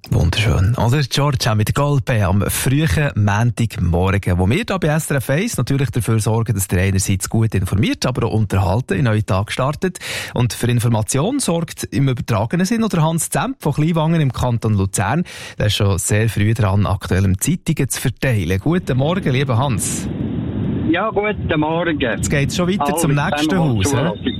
Wunderschön. Oder George auch mit Golpe am frühen Montagmorgen, wo wir hier bei SRF 1 natürlich dafür sorgen, dass ihr einerseits gut informiert, aber auch unterhalten in euren Tag startet. Und für Information sorgt im übertragenen Sinn oder Hans Zemp von Kleinwangen im Kanton Luzern. Der ist schon sehr früh dran, aktuell Zeitungen zu verteilen. Guten Morgen, lieber Hans. Ja, guten Morgen. Jetzt geht es schon weiter zum nächsten Haus.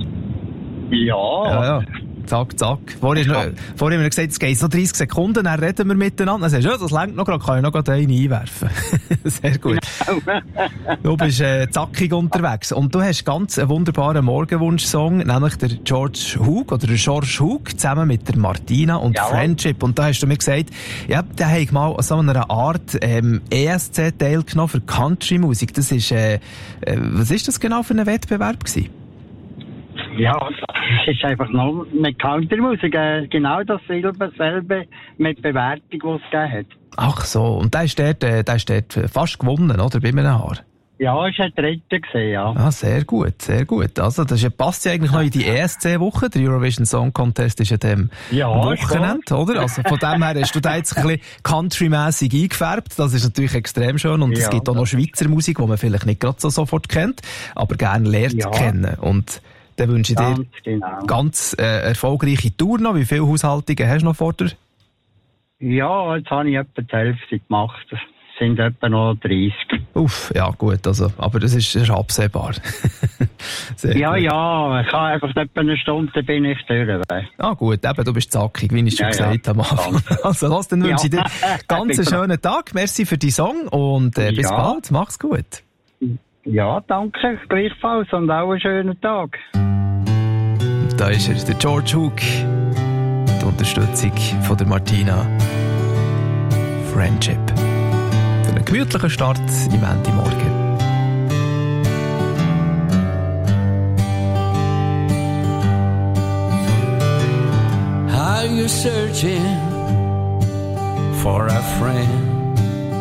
Ja. Zack, zack. Vorhin haben wir gesagt, es geht noch 30 Sekunden, dann reden wir miteinander. Dann sagst du, ja, das reicht noch gerade, kann ich noch gerade einen einwerfen. Sehr gut. Du bist zackig unterwegs. Und du hast ganz einen wunderbaren Morgenwunsch-Song, nämlich der George Hug zusammen mit der Martina und Friendship. Und da hast du mir gesagt, ja, der hat mal so einer Art ESC teilgenommen für Country-Musik. Das ist, was ist das genau für ein Wettbewerb gewesen? Ja, es ist einfach noch mit Country-Musik genau dasselbe mit Bewertung, die es gegeben hat. Ach so, und der ist dort fast gewonnen, oder? Bei einem Haar. Ja, es hat Dritter gesehen, ja. Ah, sehr gut, sehr gut. Also, passt ja eigentlich noch in die ESC-Woche. Der Eurovision Song Contest ist ja dem Wochenende, oder? Also, von dem her hast du da jetzt ein bisschen country-mässig eingefärbt. Das ist natürlich extrem schön. Und es gibt auch noch Schweizer Musik, die man vielleicht nicht gerade so sofort kennt, aber gerne lernt kennen. Und dann wünsche ich dir ganz erfolgreiche Tour noch. Wie viele Haushaltungen hast du noch vor dir? Ja, jetzt habe ich etwa die Hälfte gemacht. Es sind etwa noch 30. Uff, ja gut, also, aber das ist absehbar. Ja, gut. Ja, ich habe einfach etwa eine Stunde, dann bin ich durch. Ah gut, eben, du bist zackig, wie ich schon gesagt habe. Also los, dann wünsche ich dir ganz einen schönen Tag. Merci für die Song und bis bald. Mach's gut. Ja, danke, gleichfalls und auch einen schönen Tag. Da ist er, der George Hug. Die Unterstützung von der Martina. Friendship. Für einen gemütlichen Start im Montagmorgen. Are you searching for a friend?